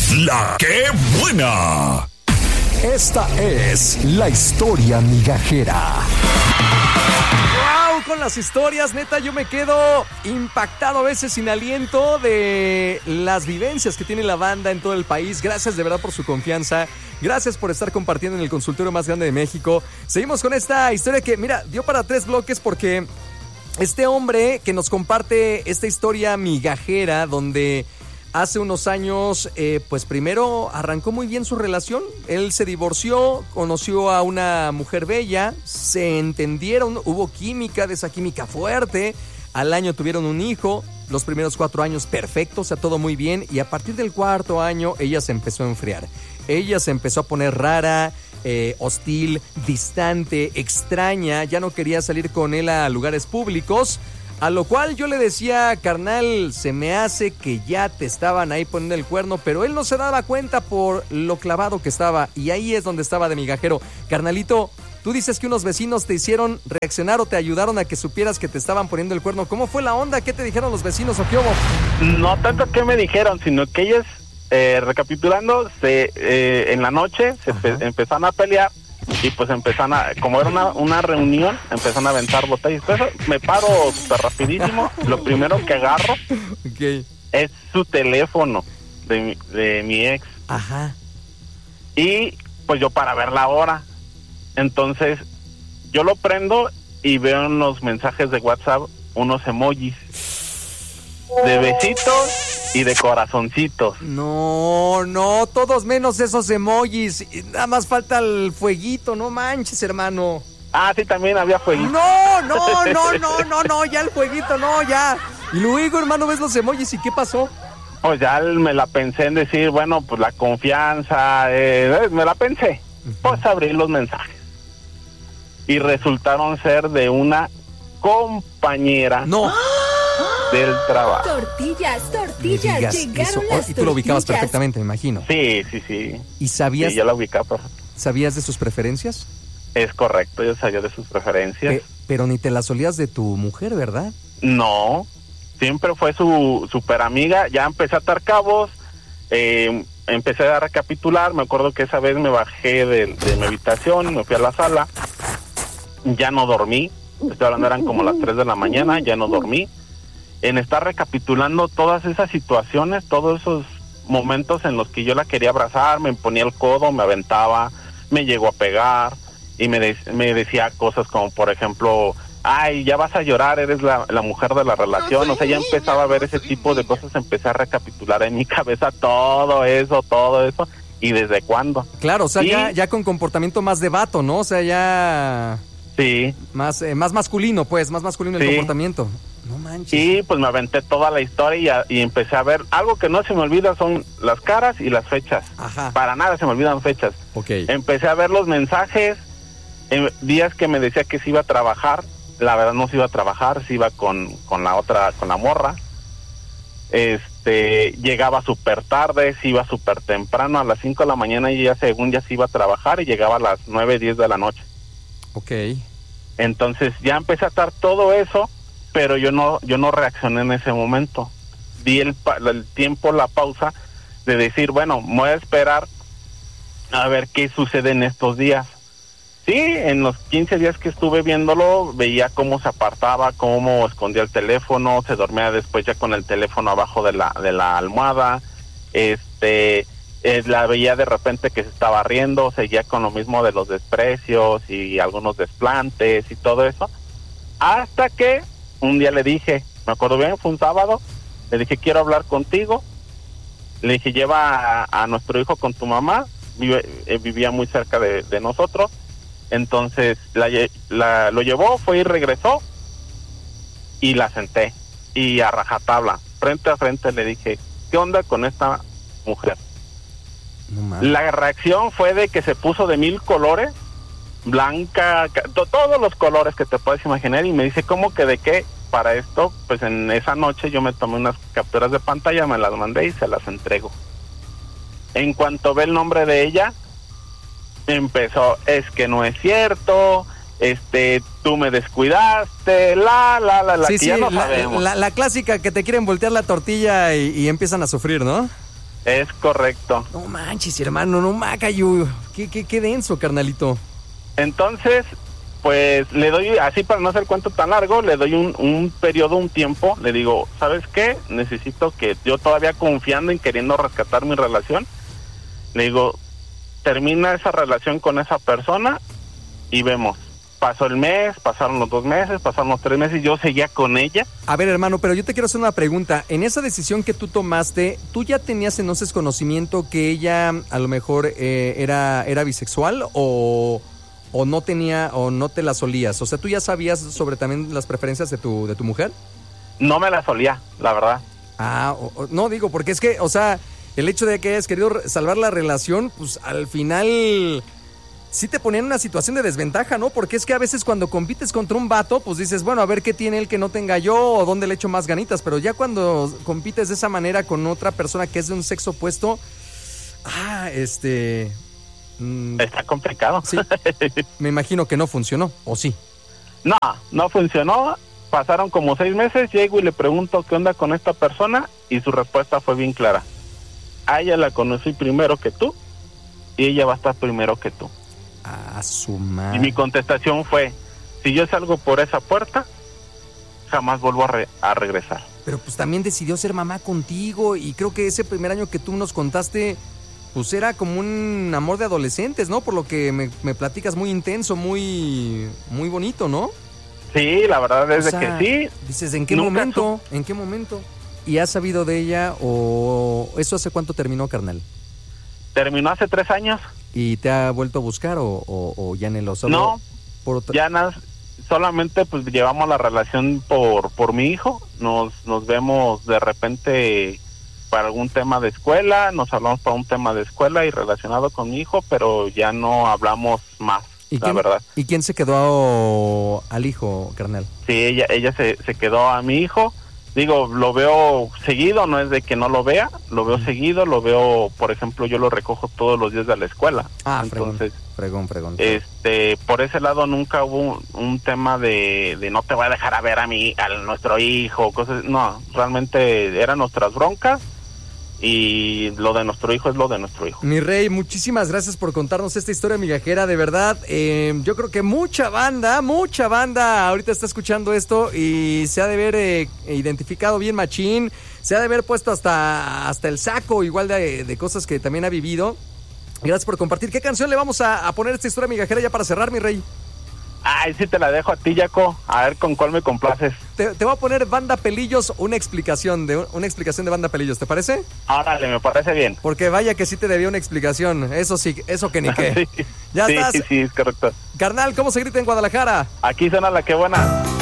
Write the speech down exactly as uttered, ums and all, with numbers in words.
La que buena. Esta es la historia migajera. ¡Wow! Con las historias, neta, yo me quedo impactado, a veces sin aliento, de las vivencias que tiene la banda en todo el país. Gracias de verdad por su confianza. Gracias por estar compartiendo en el consultorio más grande de México. Seguimos con esta historia que, mira, dio para tres bloques porque este hombre que nos comparte esta historia migajera donde hace unos años, eh, pues primero arrancó muy bien su relación. Él se divorció, conoció a una mujer bella, se entendieron, hubo química, de esa química fuerte. Al año tuvieron un hijo, los primeros cuatro años perfectos, o sea, todo muy bien. Y a partir del cuarto año, ella se empezó a enfriar. Ella se empezó a poner rara, eh, hostil, distante, extraña. Ya no quería salir con él a lugares públicos. A lo cual yo le decía, carnal, se me hace que ya te estaban ahí poniendo el cuerno, pero él no se daba cuenta por lo clavado que estaba, y ahí es donde estaba de migajero. Carnalito, tú dices que unos vecinos te hicieron reaccionar o te ayudaron a que supieras que te estaban poniendo el cuerno. ¿Cómo fue la onda? ¿Qué te dijeron los vecinos o qué hubo? No tanto que me dijeron, sino que ellos, eh, recapitulando, se, eh, en la noche se empe- empezaron a pelear. Y pues empezaron a, como era una, una reunión, empezaron a aventar botellas. Entonces me paro súper rapidísimo. Lo primero que agarro okay. es su teléfono de mi, de mi ex. Ajá. Y pues yo para ver la hora. Entonces yo lo prendo y veo en los mensajes de WhatsApp unos emojis de besitos y de corazoncitos. No, no, todos menos esos emojis. Nada más falta el fueguito, no manches, hermano. Ah, sí, también había fueguito. No, no, no, no, no, no, ya el fueguito, no, ya. Y luego, hermano, ves los emojis y ¿qué pasó? Pues ya me la pensé en decir, bueno, pues la confianza, eh, me la pensé. Uh-huh. Pues abrí los mensajes. Y resultaron ser de una compañera. No. Del trabajo. Tortillas, tortillas, llegaron las Y tú lo ubicabas tortillas. perfectamente, me imagino. Sí, sí, sí. ¿Y sabías? Sí, yo la ubicaba. ¿Sabías de sus preferencias? Es correcto, yo sabía de sus preferencias. Pe- pero ni te las olías de tu mujer, ¿verdad? No, siempre fue su super amiga. Ya empecé a atar cabos, eh, empecé a recapitular. Me acuerdo que esa vez me bajé de, de mi habitación, me fui a la sala. Ya no dormí. Estoy hablando, eran como las tres de la mañana, ya no dormí. En estar recapitulando todas esas situaciones, todos esos momentos en los que yo la quería abrazar, me ponía el codo, me aventaba, me llegó a pegar y me, de- me decía cosas como, por ejemplo, ay, ya vas a llorar, eres la, la mujer de la relación. O sea, ya empezaba a ver ese tipo de cosas, empecé a recapitular en mi cabeza todo eso, todo eso, y desde cuándo. Claro, o sea, Y- ya, ya con comportamiento más de vato, ¿no? O sea, ya... Sí. Más, eh, más masculino, pues, más masculino el Sí. comportamiento. No manches. Y pues me aventé toda la historia y, y empecé a ver, algo que no se me olvida son las caras y las fechas. Ajá. Para nada se me olvidan fechas. Ok. Empecé a ver los mensajes, en días que me decía que se iba a trabajar, la verdad no se iba a trabajar, se iba con, con la otra, con la morra. Este, llegaba súper tarde, se iba súper temprano, a las cinco de la mañana y ya según ya se iba a trabajar y llegaba a las nueve, diez de la noche. Ok. Entonces ya empecé a atar todo eso, pero yo no yo no reaccioné en ese momento. Di el, pa- el tiempo, la pausa de decir, bueno, me voy a esperar a ver qué sucede en estos días. Sí, en los quince días que estuve viéndolo, veía cómo se apartaba, cómo escondía el teléfono, se dormía después ya con el teléfono abajo de la de la almohada, este... Eh, la veía de repente que se estaba riendo, seguía con lo mismo de los desprecios y algunos desplantes y todo eso, hasta que un día le dije, me acuerdo bien, fue un sábado, le dije, quiero hablar contigo, le dije, lleva a, a nuestro hijo con tu mamá, vive, eh, vivía muy cerca de, de nosotros, entonces la, la, lo llevó, fue y regresó, y la senté, y a rajatabla, frente a frente le dije, ¿qué onda con esta mujer? No La reacción fue de que se puso de mil colores, blanca, ca- to- todos los colores que te puedes imaginar, y me dice, ¿cómo que de qué? Para esto, pues en esa noche yo me tomé unas capturas de pantalla, me las mandé y se las entrego. En cuanto ve el nombre de ella, empezó, es que no es cierto, este, tú me descuidaste, la, la, la, la, Sí, que sí, ya no la, sabemos. la, la clásica que te quieren voltear la tortilla y, y empiezan a sufrir, ¿no? Es correcto. No manches, hermano, no macayo. Qué, qué, qué denso, carnalito. Entonces, pues le doy, así para no hacer cuento tan largo, le doy un, un periodo, un tiempo, le digo, ¿sabes qué? Necesito que, yo todavía confiando en queriendo rescatar mi relación, le digo, termina esa relación con esa persona y vemos. Pasó el mes, pasaron los dos meses, pasaron los tres meses, yo seguía con ella. A ver, hermano, pero yo te quiero hacer una pregunta. En esa decisión que tú tomaste, ¿tú ya tenías entonces conocimiento que ella a lo mejor eh, era, era bisexual o, o no tenía, o no te la solías? O sea, ¿tú ya sabías sobre también las preferencias de tu, de tu mujer? No me la solía, la verdad. Ah, o, o, no digo, porque es que, o sea, el hecho de que hayas querido salvar la relación, pues al final sí te ponía en una situación de desventaja, ¿no? Porque es que a veces cuando compites contra un vato, pues dices, bueno, a ver qué tiene él que no tenga yo o dónde le echo más ganitas. Pero ya cuando compites de esa manera con otra persona que es de un sexo opuesto, ah, este... Mmm, Está complicado. Sí, me imagino que no funcionó, ¿o sí? No, no funcionó. Pasaron como seis meses, llego y le pregunto qué onda con esta persona y su respuesta fue bien clara. A ella la conocí primero que tú y ella va a estar primero que tú. Ah, su madre. Y mi contestación fue, si yo salgo por esa puerta, jamás vuelvo a, re- a regresar. Pero pues también decidió ser mamá contigo y creo que ese primer año que tú nos contaste, pues era como un amor de adolescentes, ¿no? Por lo que me, me platicas, muy intenso, muy, muy bonito, ¿no? Sí, la verdad es o sea, de que sí. Dices, ¿en qué Nunca momento? su- ¿En qué momento? ¿Y has sabido de ella o eso hace cuánto terminó, carnal? Terminó hace tres años. ¿Y te ha vuelto a buscar o, o, o ya en el solo No, por otra... ya nas, solamente pues llevamos la relación por por mi hijo. Nos nos vemos de repente para algún tema de escuela, nos hablamos para un tema de escuela y relacionado con mi hijo, pero ya no hablamos más, ¿Y la quién, verdad. ¿Y quién se quedó al hijo, carnal? Sí, ella ella se, se quedó a mi hijo. Digo, lo veo seguido, no es de que no lo vea, lo veo seguido, lo veo, por ejemplo, yo lo recojo todos los días de la escuela. Ah, entonces, fregón, fregón, fregón. este, por ese lado nunca hubo un, un tema de, de no te voy a dejar a ver a mi, a nuestro hijo, cosas, no, realmente eran nuestras broncas. Y lo de nuestro hijo es lo de nuestro hijo. Mi rey, muchísimas gracias por contarnos esta historia migajera, de verdad. Eh, yo creo que mucha banda, mucha banda ahorita está escuchando esto y se ha de ver eh, identificado bien machín, se ha de haber puesto hasta, hasta el saco igual de, de cosas que también ha vivido. Gracias por compartir. ¿Qué canción le vamos a, a poner a esta historia migajera ya para cerrar, mi rey? Ay, sí te la dejo a ti, Jaco, a ver con cuál me complaces. Te, te voy a poner Banda Pelillos, una explicación de una explicación de Banda Pelillos, ¿te parece? Órale, me parece bien. Porque vaya que sí te debía una explicación, eso sí, eso que ni qué. Sí, Ya sí, estás. sí, sí, es correcto. Carnal, ¿cómo se grita en Guadalajara? Aquí suena la que buena.